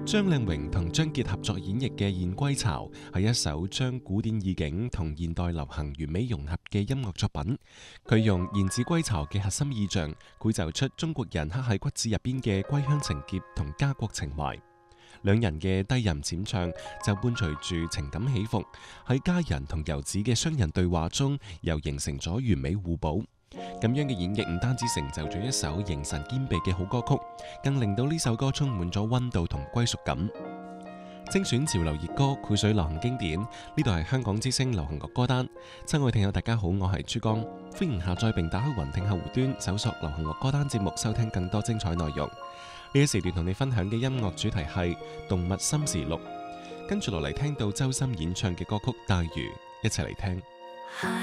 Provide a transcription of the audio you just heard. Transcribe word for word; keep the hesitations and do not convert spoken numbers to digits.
張靚榮同張傑合作演繹嘅《燕歸巢》係一首將古典意境同現代流行完美融合嘅音樂作品。佢用燕子歸巢嘅核心意象，繪就出中國人刻喺骨子入邊嘅歸鄉情結同家國情懷。兩人嘅低吟淺唱就伴隨住情感起伏，喺家人同遊子嘅雙人對話中，又形成咗完美互補。咁樣嘅演繹唔單止成就咗一首形神兼備嘅好歌曲，更令到呢首歌充滿咗溫度同歸屬感。精選潮流熱歌，繪水流行經典，呢度係香港之聲流行樂歌單。親愛聽友大家好，我係珠江，歡迎下載並打開雲聽客戶端，搜索流行樂歌單節目，收聽更多精彩內容。呢一時段同你分享嘅音樂主題係動物心時錄，跟住落嚟聽到周深演唱嘅歌曲《大魚》，一齊嚟聽。